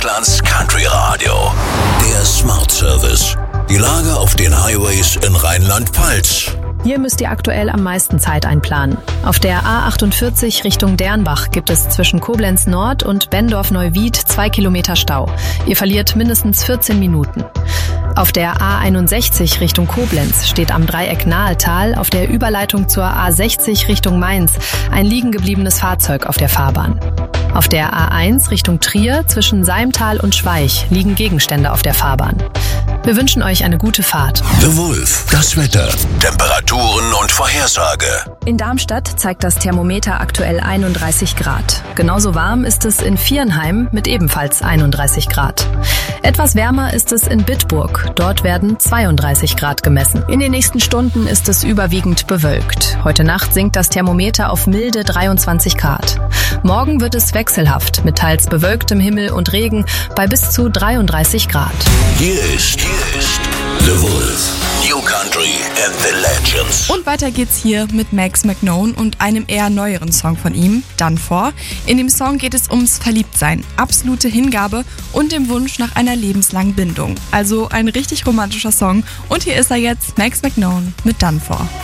Deutschlands Country Radio. Der Smart Service. Die Lage auf den Highways in Rheinland-Pfalz. Hier müsst ihr aktuell am meisten Zeit einplanen. Auf der A48 Richtung Dernbach gibt es zwischen Koblenz Nord und Benndorf-Neuwied 2 Kilometer Stau. Ihr verliert mindestens 14 Minuten. Auf der A61 Richtung Koblenz steht am Dreieck Nahetal auf der Überleitung zur A60 Richtung Mainz ein liegen gebliebenes Fahrzeug auf der Fahrbahn. Auf der A1 Richtung Trier zwischen Seimtal und Schweich liegen Gegenstände auf der Fahrbahn. Wir wünschen euch eine gute Fahrt. The Wolf, das Wetter, Temperaturen und Vorhersage. In Darmstadt zeigt das Thermometer aktuell 31 Grad. Genauso warm ist es in Viernheim mit ebenfalls 31 Grad. Etwas wärmer ist es in Bitburg. Dort werden 32 Grad gemessen. In den nächsten Stunden ist es überwiegend bewölkt. Heute Nacht sinkt das Thermometer auf milde 23 Grad. Morgen wird es wechselhaft mit teils bewölktem Himmel und Regen bei bis zu 33 Grad. Hier ist The Wolf. New Country and the Legends. Und weiter geht's hier mit Max McKnone und einem eher neueren Song von ihm, Done For. In dem Song geht es ums Verliebtsein, absolute Hingabe und dem Wunsch nach einer lebenslangen Bindung. Also ein richtig romantischer Song. Und hier ist er jetzt, Max McKnone mit Done For.